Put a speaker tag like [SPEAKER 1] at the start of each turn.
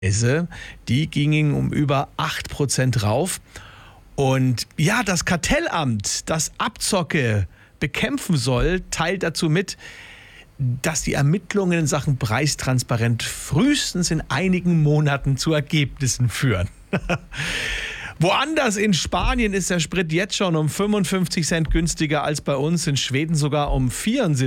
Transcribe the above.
[SPEAKER 1] Die gingen um über 8% rauf. Und ja, das Kartellamt, das Abzocke bekämpfen soll, teilt dazu mit, dass die Ermittlungen in Sachen Preistransparenz frühestens in einigen Monaten zu Ergebnissen führen. Woanders in Spanien ist der Sprit jetzt schon um 55 Cent günstiger als bei uns, in Schweden sogar um 74